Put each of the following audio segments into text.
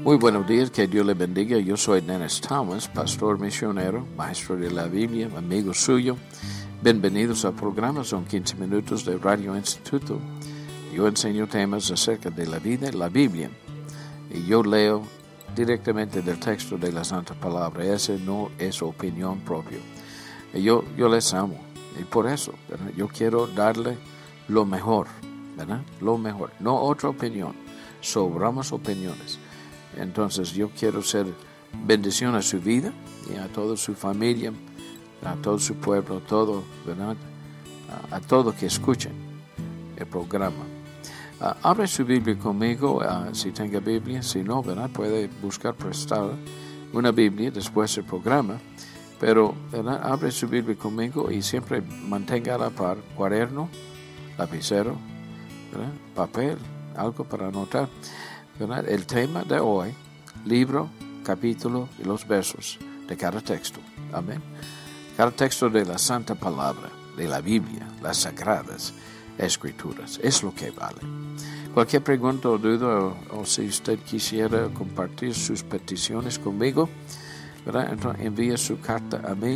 Muy buenos días, que Dios le bendiga. Yo soy Dennis Thomas, pastor misionero, maestro de la Biblia, amigo suyo. Bienvenidos al programa, son 15 minutos de Radio Instituto. Yo enseño temas acerca de la vida, la Biblia, y yo leo directamente del texto de la Santa Palabra. Esa no es opinión propia. Yo les amo, y por eso, ¿verdad? Yo quiero darle lo mejor, ¿verdad? Lo mejor, no otra opinión. Sobramos opiniones. Entonces yo quiero ser bendición a su vida y a toda su familia, a todo su pueblo, todo, ¿verdad? A todo que escuchen el programa. Abre su Biblia conmigo, si tenga Biblia. Si no, ¿verdad? Puede buscar prestada una Biblia después del programa. Pero, ¿verdad? Abre su Biblia conmigo y siempre mantenga a la par cuaderno, lapicero, ¿verdad? Papel, algo para anotar. ¿Verdad? El tema de hoy, libro, capítulo y los versos de cada texto. Amén. Cada texto de la Santa Palabra, de la Biblia, las Sagradas Escrituras, es lo que vale. Cualquier pregunta o duda, o si usted quisiera compartir sus peticiones conmigo, ¿verdad? Entonces envíe su carta a mí.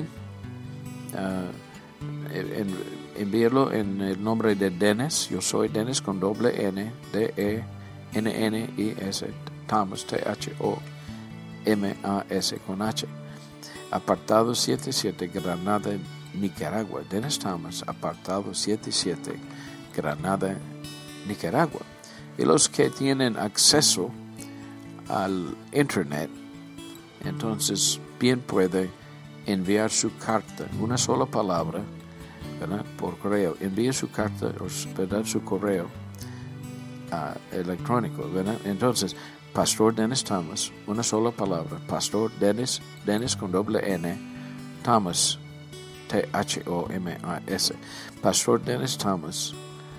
Envíelo en el nombre de Dennis. Yo soy Dennis con doble N, D-E-N-N-I-S, Thomas, T-H-O-M-A-S con H. Apartado 77, Granada, Nicaragua. Dennis Thomas, apartado 77, Granada, Nicaragua. Y los que tienen acceso al internet, entonces bien puede enviar su carta, una sola palabra, ¿verdad? Por correo. Envíe su carta, ¿verdad? Su correo electrónico, ¿verdad? Entonces, Pastor Dennis Thomas, una sola palabra, Pastor Dennis con doble N, Thomas, T-H-O-M-A-S, Pastor Dennis Thomas,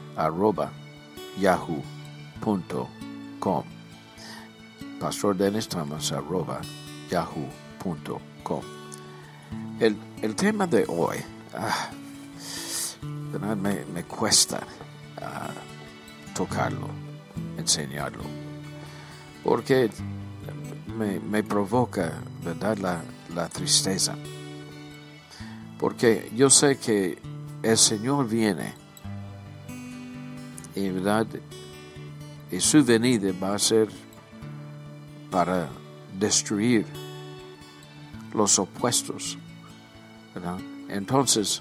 @yahoo.com, Pastor Dennis Thomas, @yahoo.com. El tema de hoy, ¿verdad? Me cuesta tocarlo, enseñarlo, porque me provoca, ¿verdad? La tristeza, porque yo sé que el Señor viene y, ¿verdad? Y su venida va a ser para destruir los opuestos, ¿verdad? Entonces,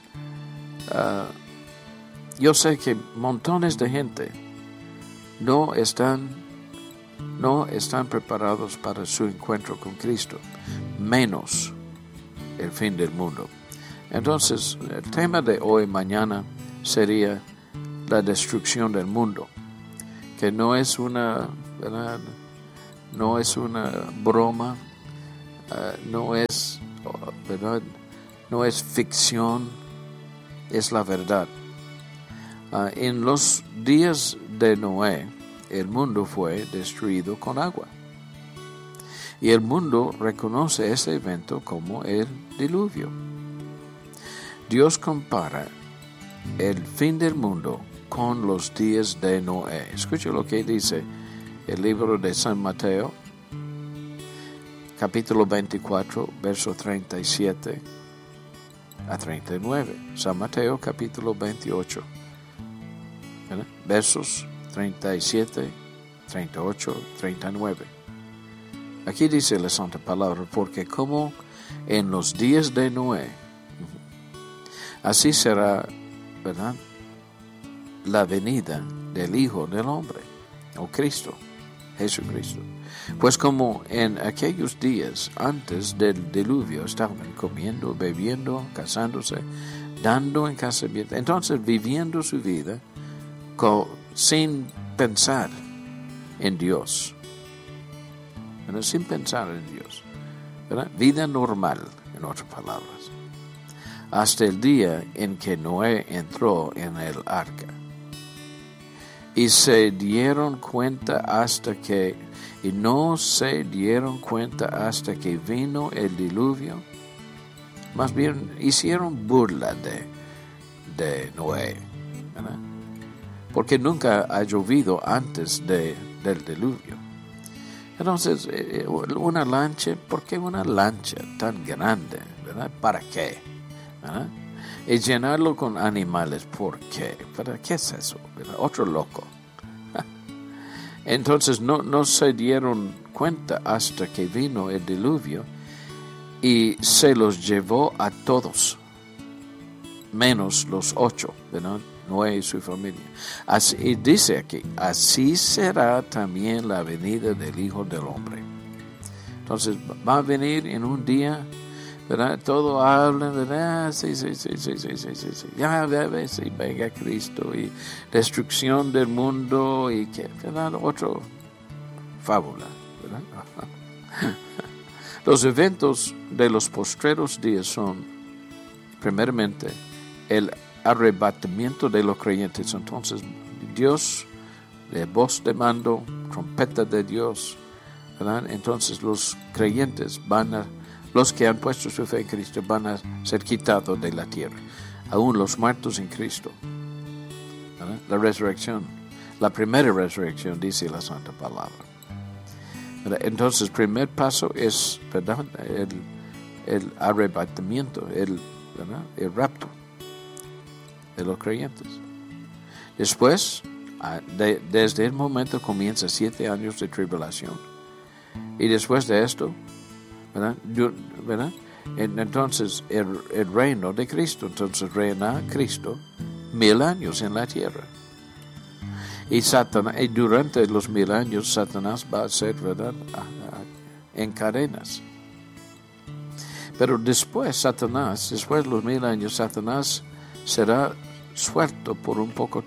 yo sé que montones de gente no están preparados para su encuentro con Cristo, menos el fin del mundo. Entonces, el tema de hoy, mañana, sería la destrucción del mundo, que no es una, ¿verdad? No es una broma, no es, ¿verdad? No es ficción, es la verdad. En los días de Noé, el mundo fue destruido con agua. Y el mundo reconoce ese evento como el diluvio. Dios compara el fin del mundo con los días de Noé. Escuche lo que dice el libro de San Mateo, capítulo 24, verso 37 a 39. San Mateo, capítulo 28. ¿Verdad? Versos 37, 38, 39. Aquí dice la Santa Palabra, porque como en los días de Noé, así será, ¿verdad?, la venida del Hijo del Hombre, o Cristo, Jesucristo. Pues como en aquellos días antes del diluvio estaban comiendo, bebiendo, casándose, dando en casamiento, entonces viviendo su vida sin pensar en Dios, ¿verdad? Sin pensar en Dios, ¿verdad? Vida normal, en otras palabras, hasta el día en que Noé entró en el arca. Y no se dieron cuenta hasta que vino el diluvio. Más bien hicieron burla de Noé, ¿verdad? Porque nunca ha llovido antes del diluvio. Entonces, una lancha, ¿por qué una lancha tan grande? ¿Verdad? ¿Para qué? ¿Verdad? Y llenarlo con animales, ¿por qué? ¿Para qué es eso? ¿Verdad? Otro loco. Entonces no se dieron cuenta hasta que vino el diluvio y se los llevó a todos, menos los 8, ¿verdad? Noé y su familia. Así, y dice aquí, así será también la venida del Hijo del Hombre. Entonces va a venir en un día, ¿verdad? Todo hablan, ¿verdad? Sí. Ya bebé, sí, venga Cristo y destrucción del mundo y que, ¿verdad? Otro fábula, ¿verdad? Los eventos de los postreros días son, primeramente, el arrebatamiento de los creyentes. Entonces, Dios, de voz de mando, trompeta de Dios, ¿verdad? Entonces los creyentes los que han puesto su fe en Cristo van a ser quitados de la tierra, aún los muertos en Cristo, ¿verdad? La resurrección, la primera resurrección, dice la Santa Palabra, ¿verdad? Entonces, primer paso es, ¿verdad? El arrebatamiento, ¿verdad? El rapto de los creyentes. Después, desde el momento comienza 7 años de tribulación. Y después de esto, ¿verdad? Entonces el reino de Cristo, entonces reina Cristo 1000 años en la tierra. Y durante los 1000 años Satanás va a ser, ¿verdad? En cadenas. Pero después de los 1000 años, Satanás será suelto por un poco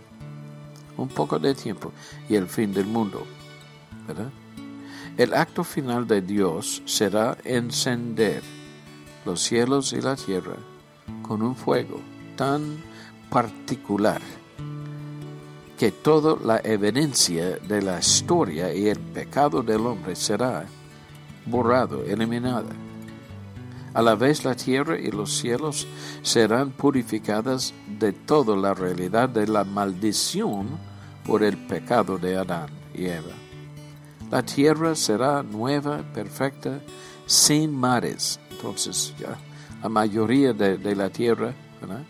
de tiempo, y el fin del mundo, ¿verdad? El acto final de Dios será encender los cielos y la tierra con un fuego tan particular que toda la evidencia de la historia y el pecado del hombre será borrado, eliminada. A la vez la tierra y los cielos serán purificadas de toda la realidad de la maldición por el pecado de Adán y Eva. La tierra será nueva, perfecta, sin mares. Entonces ya la mayoría de la tierra, ¿verdad?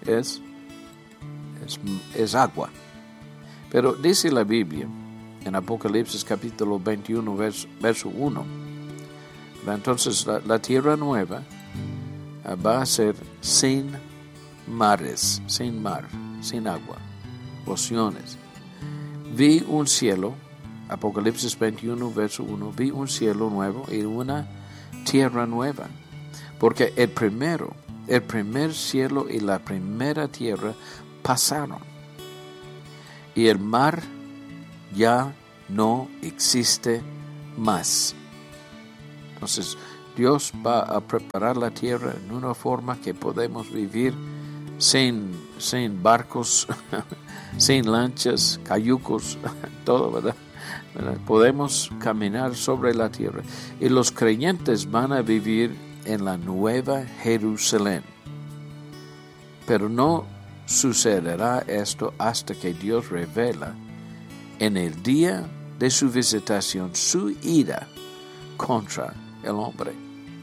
es agua. Pero dice la Biblia en Apocalipsis capítulo 21, verso 1, ¿verdad? Entonces la tierra nueva va a ser sin mares, sin mar, sin agua, oceanes. Vi un cielo, Apocalipsis 21, verso 1, vi un cielo nuevo y una tierra nueva, porque el primer cielo y la primera tierra pasaron, y el mar ya no existe más. Entonces, Dios va a preparar la tierra en una forma que podemos vivir sin barcos, sin lanchas, cayucos, todo, ¿verdad? Podemos caminar sobre la tierra. Y los creyentes van a vivir en la nueva Jerusalén. Pero no sucederá esto hasta que Dios revela en el día de su visitación su ira contra el hombre.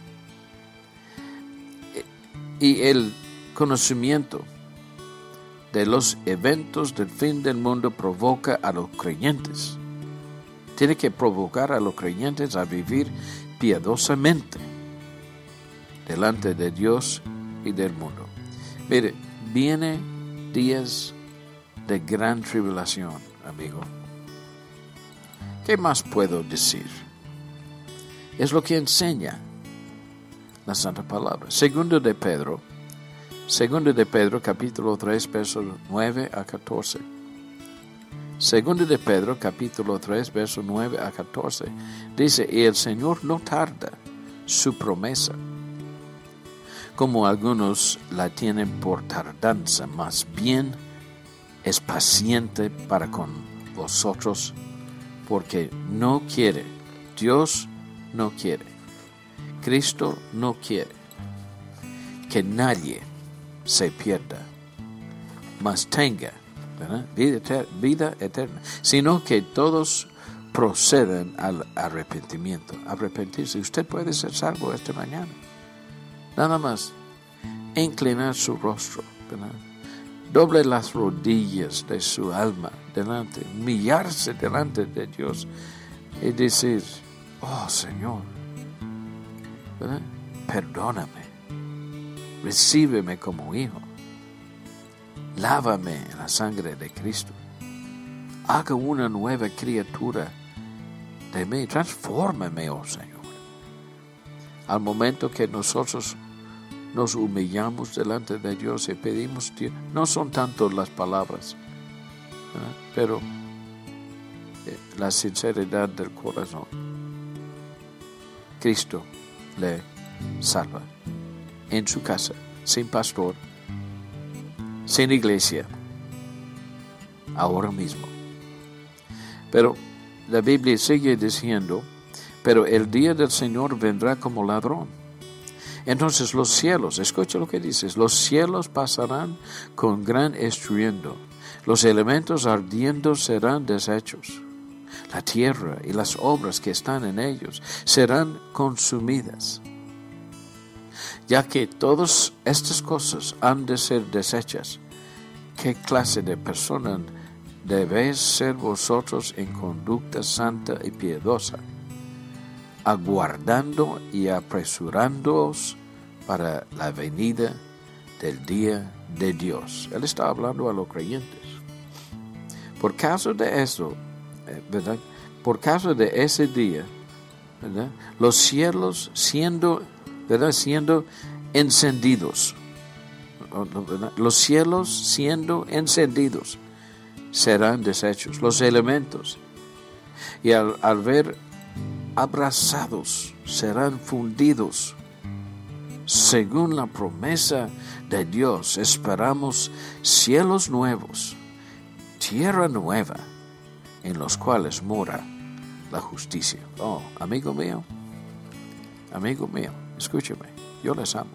Y el conocimiento de los eventos del fin del mundo provoca a los creyentes. Tiene que provocar a los creyentes a vivir piadosamente delante de Dios y del mundo. Mire, vienen días de gran tribulación, amigo. ¿Qué más puedo decir? Es lo que enseña la Santa Palabra. Segundo de Pedro, capítulo 3, versos 9 a 14. Segundo de Pedro, capítulo 3, versos 9 a 14. Dice, y el Señor no tarda su promesa, como algunos la tienen por tardanza, más bien es paciente para con vosotros, porque no quiere, Dios no quiere, Cristo no quiere que nadie se pierda, mas tenga, ¿verdad?, vida eterna, sino que todos procedan al arrepentimiento. Arrepentirse. Usted puede ser salvo esta mañana. Nada más inclinar su rostro, ¿verdad? Doble las rodillas de su alma delante, humillarse delante de Dios y decir, oh Señor, ¿verdad? Perdóname, recíbeme como hijo, lávame en la sangre de Cristo, haga una nueva criatura de mí, transfórmame, oh Señor. Al momento que nosotros nos humillamos delante de Dios y pedimos, Dios, no son tanto las palabras, ¿verdad? Pero la sinceridad del corazón. Cristo le salva en su casa, sin pastor, sin iglesia, ahora mismo. Pero la Biblia sigue diciendo, pero el día del Señor vendrá como ladrón. Entonces los cielos, escucha lo que dices, los cielos pasarán con gran estruendo, los elementos ardiendo serán deshechos, la tierra y las obras que están en ellos serán consumidas. Ya que todas estas cosas han de ser deshechas, ¿qué clase de persona debéis ser vosotros en conducta santa y piadosa, aguardando y apresurándoos para la venida del día de Dios? Él está hablando a los creyentes. Por causa de eso, ¿verdad? Por causa de ese día, ¿verdad? Los cielos siendo encendidos, ¿verdad? Los cielos siendo encendidos serán deshechos, los elementos, y al ver abrazados serán fundidos. Según la promesa de Dios, esperamos cielos nuevos, tierra nueva, en los cuales mora la justicia. Oh, amigo mío, escúcheme, yo les amo.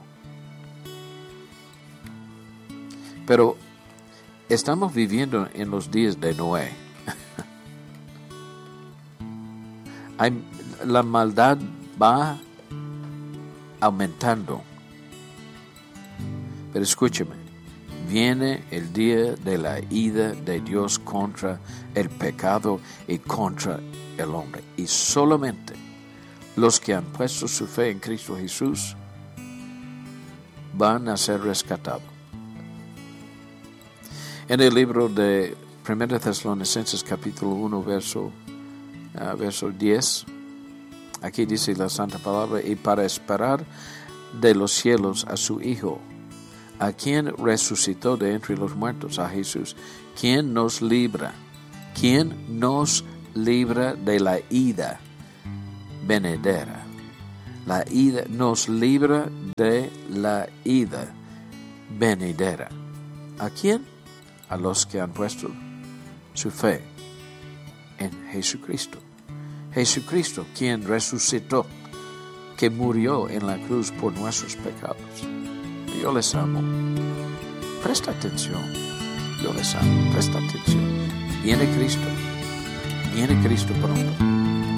Pero estamos viviendo en los días de Noé. La maldad va aumentando. Pero escúcheme, viene el día de la ira de Dios contra el pecado y contra el hombre. Y solamente los que han puesto su fe en Cristo Jesús van a ser rescatados. En el libro de 1 Tesalonicenses capítulo 1 verso 10, aquí dice la Santa Palabra, y para esperar de los cielos a su Hijo, a quien resucitó de entre los muertos, a Jesús, quien nos libra de la ira venidera. La ira nos libra de la ira venidera. ¿A quién? A los que han puesto su fe en Jesucristo. Jesucristo, quien resucitó, que murió en la cruz por nuestros pecados. Yo les amo. Presta atención. Yo les amo. Presta atención. Viene Cristo pronto.